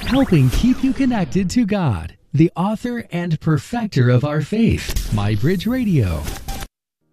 helping keep you connected to God, the author and perfecter of our faith. My Bridge Radio.